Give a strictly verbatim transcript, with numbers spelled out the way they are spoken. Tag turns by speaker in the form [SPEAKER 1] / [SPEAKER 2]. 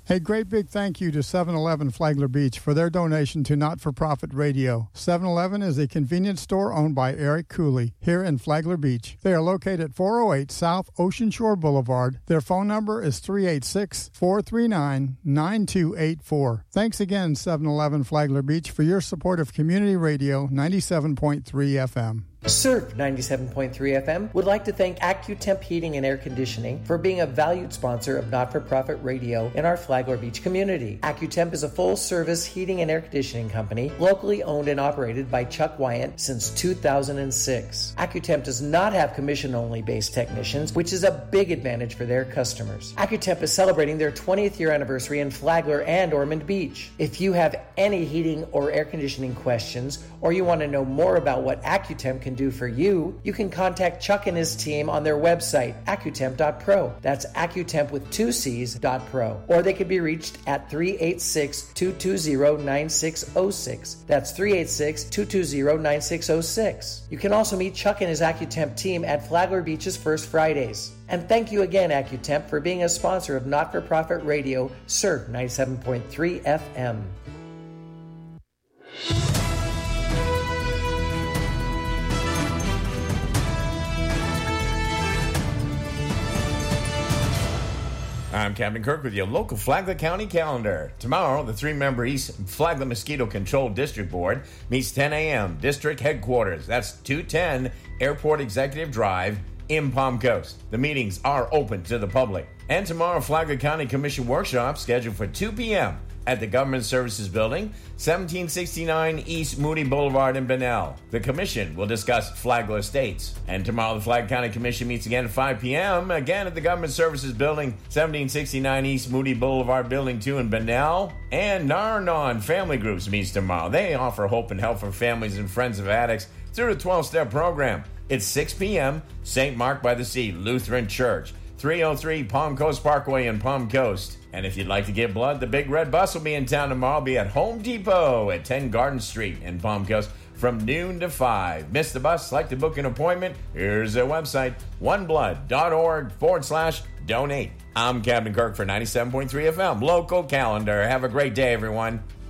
[SPEAKER 1] A great big thank you to seven eleven Flagler Beach for their donation to Not-for-Profit Radio. seven eleven is a convenience store owned by Eric Cooley here in Flagler Beach. They are located at four oh eight South Ocean Shore Boulevard. Their phone number is three eight six, four three nine, nine two eight four. Thanks again, seven eleven Flagler Beach, for your support of Community Radio ninety-seven point three F M.
[SPEAKER 2] Surf ninety-seven point three F M would like to thank AccuTemp Heating and Air Conditioning for being a valued sponsor of Not-for-Profit Radio in our Flagler Beach community. AccuTemp is a full-service heating and air conditioning company locally owned and operated by Chuck Wyant since two thousand six. AccuTemp does not have commission-only based technicians, which is a big advantage for their customers. AccuTemp is celebrating their twentieth year anniversary in Flagler and Ormond Beach. If you have any heating or air conditioning questions, or you want to know more about what AccuTemp can do for you, you can contact Chuck and his team on their website, accutemp dot pro. That's AccuTemp with two C's dot pro. Or they can be reached at three eight six, two two zero, nine six zero six. That's three eight six, two two zero, nine six zero six. You can also meet Chuck and his AccuTemp team at Flagler Beach's First Fridays. And thank you again, AccuTemp, for being a sponsor of Not-for-Profit Radio, Surf ninety-seven point three F M.
[SPEAKER 3] I'm Captain Kirk with your local Flagler County calendar. Tomorrow, the three-member East Flagler Mosquito Control District Board meets ten a.m. District Headquarters. That's two ten Airport Executive Drive in Palm Coast. The meetings are open to the public. And tomorrow, Flagler County Commission workshop scheduled for two p.m. at the Government Services Building, seventeen sixty-nine East Moody Boulevard in Bunnell. The Commission will discuss Flagler Estates. And tomorrow, the Flagler County Commission meets again at five p.m., again at the Government Services Building, seventeen sixty-nine East Moody Boulevard, Building two in Bunnell. And Nar-Anon Family Groups meets tomorrow. They offer hope and help for families and friends of addicts through the twelve-step program. It's six p.m., Saint Mark by the Sea Lutheran Church, three oh three Palm Coast Parkway in Palm Coast. And if you'd like to give blood, the Big Red Bus will be in town tomorrow. Be at Home Depot at ten Garden Street in Palm Coast from noon to five. Miss the bus? Like to book an appointment? Here's their website, oneblood.org forward slash donate. I'm Captain Kirk for ninety-seven point three F M, local calendar. Have a great day, everyone.